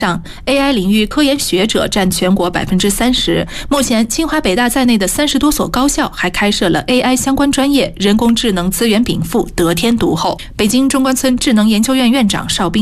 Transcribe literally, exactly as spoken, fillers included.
上 A I 领域科研学者占全国 百分之三十。 目前清华北大在内的三十多所高校还开设了 A I 相关专业，人工智能资源禀赋得天独厚。北京中关村智能研究院院长邵斌